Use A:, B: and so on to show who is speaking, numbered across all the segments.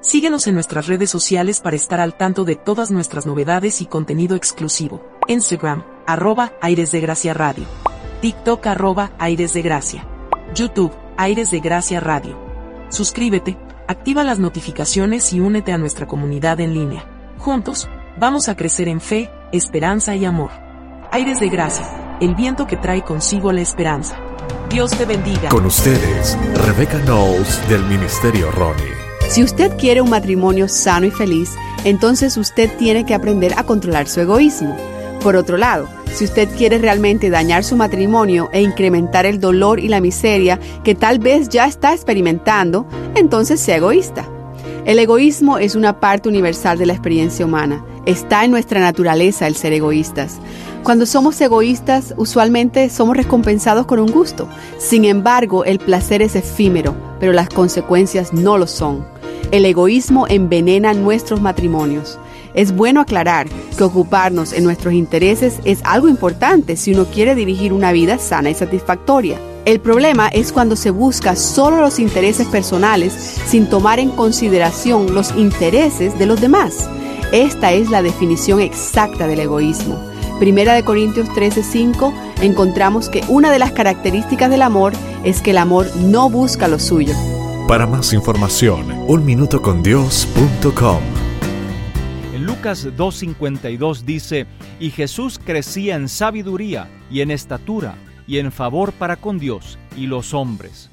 A: Síguenos en nuestras redes sociales para estar al tanto de todas nuestras novedades y contenido exclusivo. Instagram, @Aires de Gracia Radio. TikTok, @Aires de Gracia. YouTube, Aires de Gracia Radio. Suscríbete, activa las notificaciones y únete a nuestra comunidad en línea. Juntos, vamos a crecer en fe, esperanza y amor. Aires de Gracia, el viento que trae consigo la esperanza. Dios te bendiga.
B: Con ustedes, Rebecca Knowles del Ministerio Ronnie.
C: Si usted quiere un matrimonio sano y feliz, entonces usted tiene que aprender a controlar su egoísmo. Por otro lado, si usted quiere realmente dañar su matrimonio e incrementar el dolor y la miseria que tal vez ya está experimentando, entonces sea egoísta. El egoísmo es una parte universal de la experiencia humana. Está en nuestra naturaleza el ser egoístas. Cuando somos egoístas, usualmente somos recompensados con un gusto. Sin embargo, el placer es efímero, pero las consecuencias no lo son. El egoísmo envenena nuestros matrimonios. Es bueno aclarar que ocuparnos en nuestros intereses es algo importante si uno quiere dirigir una vida sana y satisfactoria. El problema es cuando se busca solo los intereses personales sin tomar en consideración los intereses de los demás. Esta es la definición exacta del egoísmo. Primera de Corintios 13:5 encontramos que una de las características del amor es que el amor no busca lo suyo.
B: Para más información, unminutocondios.com.
D: En Lucas 2:52 dice: y Jesús crecía en sabiduría y en estatura y en favor para con Dios y los hombres.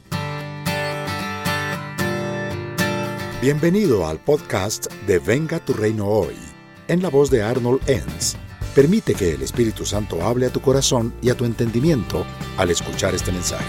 E: Bienvenido al podcast de Venga tu Reino Hoy, en la voz de Arnold Enns. Permite que el Espíritu Santo hable a tu corazón y a tu entendimiento al escuchar este mensaje.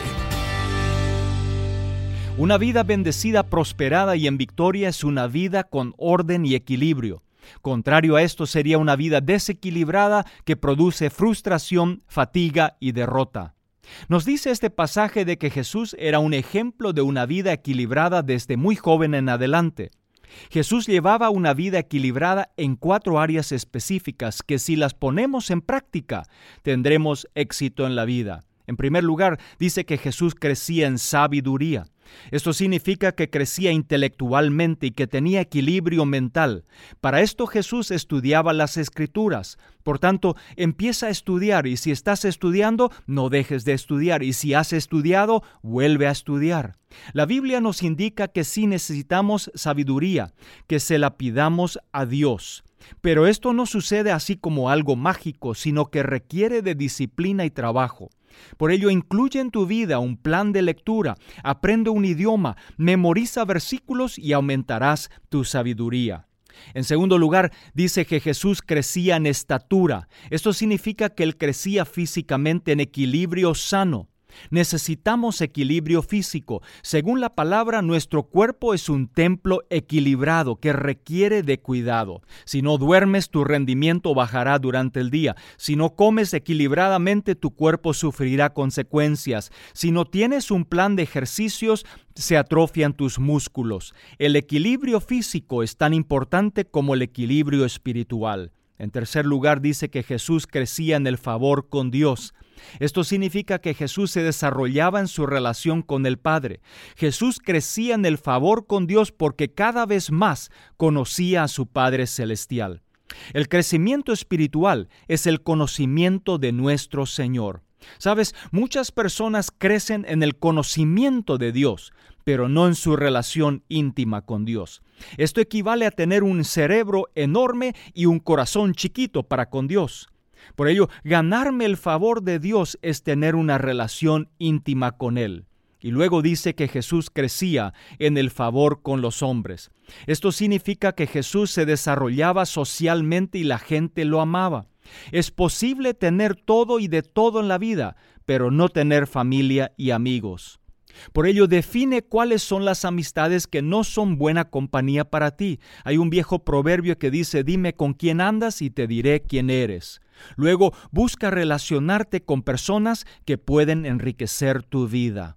D: Una vida bendecida, prosperada y en victoria es una vida con orden y equilibrio. Contrario a esto sería una vida desequilibrada que produce frustración, fatiga y derrota. Nos dice este pasaje de que Jesús era un ejemplo de una vida equilibrada desde muy joven en adelante. Jesús llevaba una vida equilibrada en 4 áreas específicas que si las ponemos en práctica, tendremos éxito en la vida. En primer lugar, dice que Jesús crecía en sabiduría. Esto significa que crecía intelectualmente y que tenía equilibrio mental. Para esto Jesús estudiaba las Escrituras. Por tanto, empieza a estudiar y si estás estudiando, no dejes de estudiar. Y si has estudiado, vuelve a estudiar. La Biblia nos indica que sí necesitamos sabiduría, que se la pidamos a Dios. Pero esto no sucede así como algo mágico, sino que requiere de disciplina y trabajo. Por ello, incluye en tu vida un plan de lectura, aprende un idioma, memoriza versículos y aumentarás tu sabiduría. En segundo lugar, dice que Jesús crecía en estatura. Esto significa que Él crecía físicamente en equilibrio sano. Necesitamos equilibrio físico. Según la palabra, nuestro cuerpo es un templo equilibrado que requiere de cuidado. Si no duermes, tu rendimiento bajará durante el día. Si no comes equilibradamente, tu cuerpo sufrirá consecuencias. Si no tienes un plan de ejercicios, se atrofian tus músculos. El equilibrio físico es tan importante como el equilibrio espiritual. En tercer lugar, dice que Jesús crecía en el favor con Dios. Esto significa que Jesús se desarrollaba en su relación con el Padre. Jesús crecía en el favor con Dios porque cada vez más conocía a su Padre Celestial. El crecimiento espiritual es el conocimiento de nuestro Señor. ¿Sabes? Muchas personas crecen en el conocimiento de Dios, pero no en su relación íntima con Dios. Esto equivale a tener un cerebro enorme y un corazón chiquito para con Dios. Por ello, ganarme el favor de Dios es tener una relación íntima con Él. Y luego dice que Jesús crecía en el favor con los hombres. Esto significa que Jesús se desarrollaba socialmente y la gente lo amaba. Es posible tener todo y de todo en la vida, pero no tener familia y amigos. Por ello, define cuáles son las amistades que no son buena compañía para ti. Hay un viejo proverbio que dice: dime con quién andas y te diré quién eres. Luego, busca relacionarte con personas que pueden enriquecer tu vida.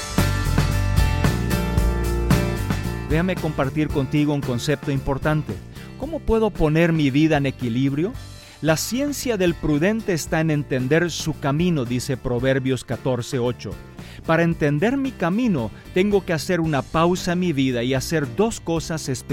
D: Déjame compartir contigo un concepto importante. ¿Cómo puedo poner mi vida en equilibrio? La ciencia del prudente está en entender su camino, dice Proverbios 14:8. Para entender mi camino, tengo que hacer una pausa en mi vida y hacer 2 cosas específicas.